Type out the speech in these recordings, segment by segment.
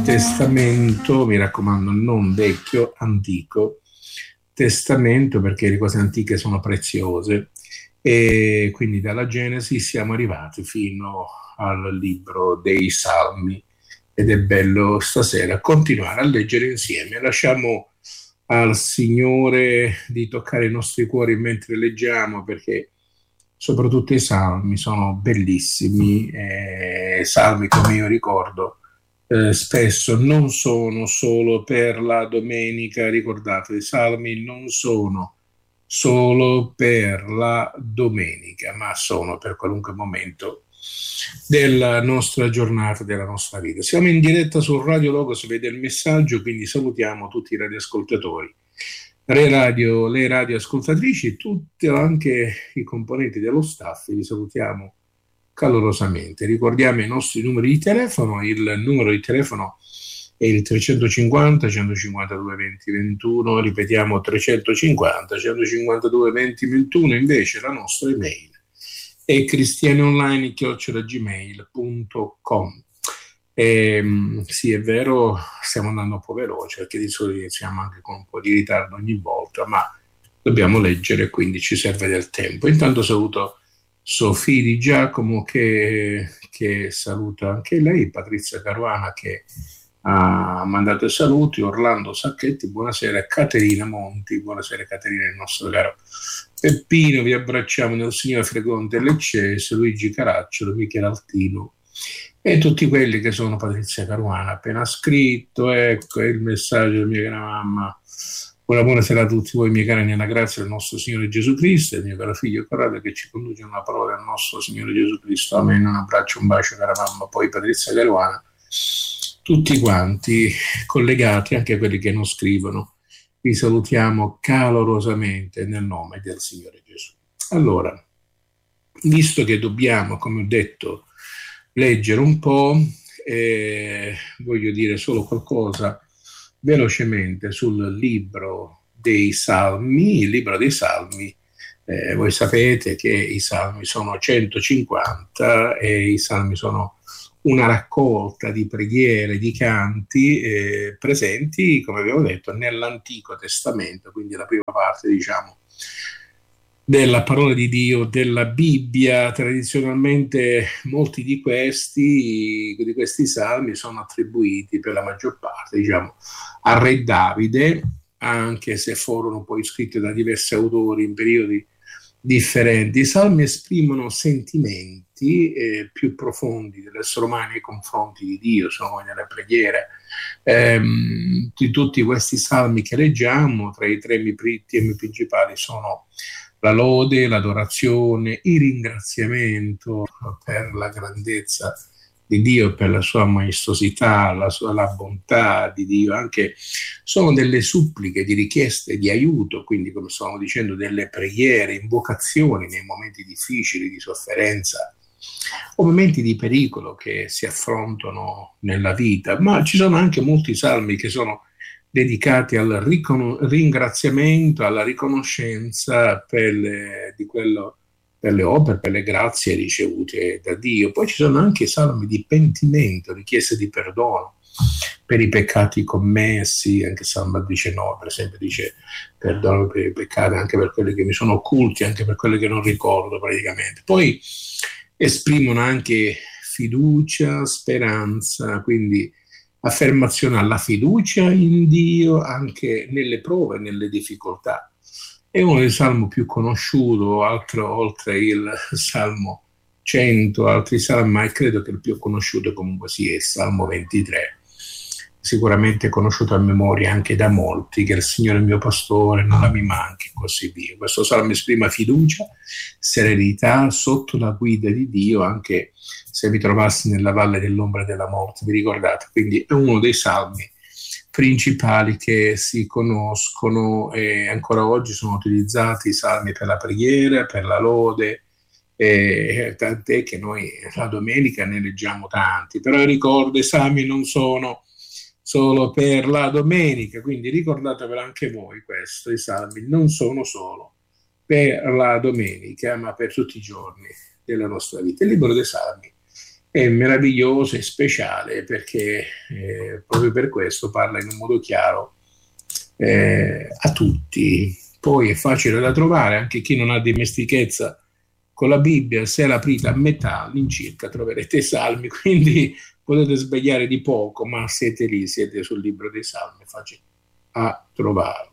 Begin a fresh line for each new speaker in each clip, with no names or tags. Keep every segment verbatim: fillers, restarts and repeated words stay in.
Testamento, mi raccomando, non vecchio, antico, Testamento, perché le cose antiche sono preziose, e quindi dalla Genesi siamo arrivati fino al libro dei Salmi, ed è bello stasera continuare a leggere insieme. Lasciamo al Signore di toccare i nostri cuori mentre leggiamo, perché soprattutto i Salmi sono bellissimi, eh, Salmi, come io ricordo, Eh, spesso non sono solo per la domenica. Ricordate, i salmi non sono solo per la domenica, ma sono per qualunque momento della nostra giornata, della nostra vita. Siamo in diretta sul Radio Logo, si vede il messaggio, quindi salutiamo tutti i radioascoltatori, le radio, le radioascoltatrici, tutti, anche i componenti dello staff, li salutiamo calorosamente. Ricordiamo i nostri numeri di telefono. Il numero di telefono è il trecentocinquanta centocinquantadue venti ventuno, ripetiamo trecentocinquanta centocinquantadue venti ventuno. Invece la nostra email è cristianeonline chiocciola gmail punto com. E, sì, è vero, stiamo andando un po' veloce, perché di solito iniziamo anche con un po' di ritardo ogni volta, ma dobbiamo leggere, quindi ci serve del tempo. Intanto saluto Sofì Di Giacomo che, che saluta anche lei, Patrizia Caruana che ha mandato i saluti, Orlando Sacchetti, buonasera, Caterina Monti, buonasera Caterina, il nostro caro Peppino, vi abbracciamo nel Signore Fregonte Lecceso, Luigi Caracciolo, Michele Altino e tutti quelli che sono. Patrizia Caruana appena scritto, ecco, è il messaggio della mia cara mamma. Buona buonasera a tutti voi, miei cari, nella grazia del nostro Signore Gesù Cristo, e il mio caro figlio Corrado che ci conduce nella parola del nostro Signore Gesù Cristo. Amen. Un abbraccio, un bacio, cara mamma. Poi Patrizia Caruana, tutti quanti collegati, anche quelli che non scrivono, vi salutiamo calorosamente nel nome del Signore Gesù. Allora, visto che dobbiamo, come ho detto, leggere un po', eh, voglio dire solo qualcosa velocemente sul libro dei Salmi. Il libro dei Salmi, eh, voi sapete che i Salmi sono centocinquanta e i Salmi sono una raccolta di preghiere, di canti eh, presenti, come abbiamo detto, nell'Antico Testamento, quindi la prima parte, diciamo, della parola di Dio, della Bibbia. Tradizionalmente molti di questi, di questi salmi sono attribuiti per la maggior parte, diciamo, a Re Davide, anche se furono poi scritti da diversi autori in periodi differenti. I salmi esprimono sentimenti eh, più profondi dell'essere umano nei confronti di Dio, sono nelle preghiere. Ehm, di tutti questi salmi che leggiamo, tra i tre temi principali sono la lode, l'adorazione, il ringraziamento per la grandezza di Dio, per la sua maestosità, la, sua, la bontà di Dio. Anche sono delle suppliche, di richieste di aiuto, quindi, come stavamo dicendo, delle preghiere, invocazioni nei momenti difficili, di sofferenza o momenti di pericolo che si affrontano nella vita. Ma ci sono anche molti salmi che sono dedicati al ricon- ringraziamento, alla riconoscenza per le, di quello, per le opere, per le grazie ricevute da Dio. Poi ci sono anche salmi di pentimento, richieste di perdono per i peccati commessi. Anche Salmo diciannove, per esempio, dice perdono per i peccati, anche per quelli che mi sono occulti, anche per quelli che non ricordo praticamente. Poi esprimono anche fiducia, speranza, quindi affermazione alla fiducia in Dio anche nelle prove, nelle difficoltà. È uno dei salmi più conosciuti, altro, oltre il Salmo cento, altri salmi, ma credo che il più conosciuto comunque sia il Salmo ventitré, sicuramente conosciuto a memoria anche da molti, che il Signore è il mio pastore, nulla mi manchi, e così via. Questo salmo esprime fiducia, serenità sotto la guida di Dio, anche se vi trovassi nella valle dell'ombra della morte, vi ricordate? Quindi è uno dei salmi principali che si conoscono e ancora oggi sono utilizzati, i salmi per la preghiera, per la lode, e tant'è che noi la domenica ne leggiamo tanti. Però ricordo, i salmi non sono solo per la domenica, quindi ricordatevelo anche voi questo, i salmi non sono solo per la domenica, ma per tutti i giorni della nostra vita. Il libro dei salmi è meraviglioso e speciale perché eh, proprio per questo parla in un modo chiaro eh, a tutti. Poi è facile da trovare, anche chi non ha dimestichezza con la Bibbia, se l'aprite a metà, all'incirca troverete i Salmi, quindi potete sbagliare di poco, ma siete lì, siete sul libro dei Salmi, è facile a trovarlo.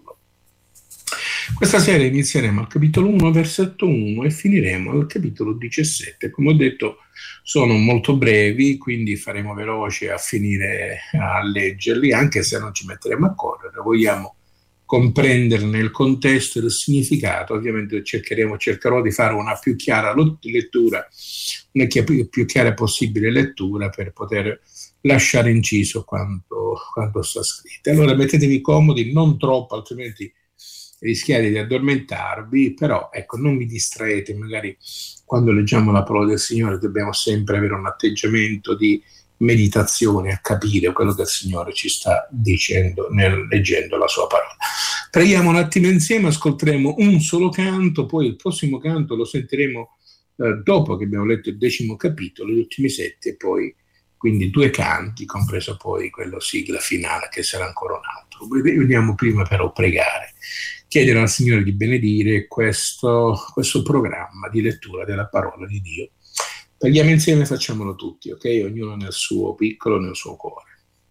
Questa sera inizieremo al capitolo uno, versetto uno e finiremo al capitolo diciassette. Come ho detto, sono molto brevi, quindi faremo veloce a finire a leggerli, anche se non ci metteremo a correre. Vogliamo comprenderne il contesto e il significato. Ovviamente cercheremo, cercherò di fare una più chiara lettura, una più, più chiara possibile lettura per poter lasciare inciso quanto, quanto sta scritto. Allora mettetevi comodi, non troppo, altrimenti rischiate di addormentarvi, però ecco, non vi distraete. Magari quando leggiamo la parola del Signore dobbiamo sempre avere un atteggiamento di meditazione, a capire quello che il Signore ci sta dicendo nel leggendo la sua parola. Preghiamo un attimo insieme, ascolteremo un solo canto, poi il prossimo canto lo sentiremo eh, dopo che abbiamo letto il decimo capitolo, gli ultimi sette, e poi quindi due canti, compreso poi quello sigla finale che sarà ancora un altro. Vogliamo prima però pregare, chiedere al Signore di benedire questo, questo programma di lettura della parola di Dio. Preghiamo insieme, facciamolo tutti, ok? Ognuno nel suo piccolo, nel suo cuore.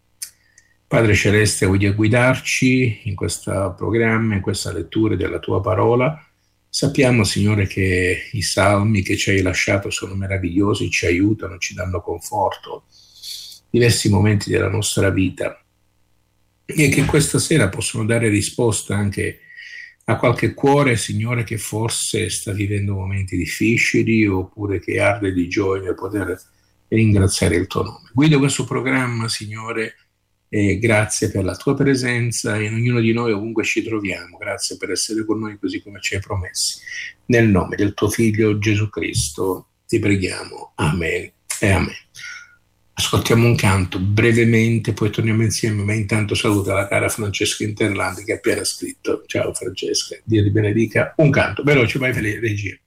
Padre Celeste, voglia guidarci in questo programma, in questa lettura della tua parola. Sappiamo, Signore, che i salmi che ci hai lasciato sono meravigliosi, ci aiutano, ci danno conforto in diversi momenti della nostra vita e che questa sera possono dare risposta anche a qualche cuore, Signore, che forse sta vivendo momenti difficili oppure che arde di gioia nel poter ringraziare il tuo nome. Guida questo programma, Signore, e grazie per la tua presenza in ognuno di noi ovunque ci troviamo. Grazie per essere con noi così come ci hai promessi. Nel nome del tuo Figlio Gesù Cristo ti preghiamo. Amen e amen. Ascoltiamo un canto brevemente, poi torniamo insieme, ma intanto saluta la cara Francesca Interlandi che ha appena scritto. Ciao Francesca, Dio ti benedica. Un canto veloce, vai regia.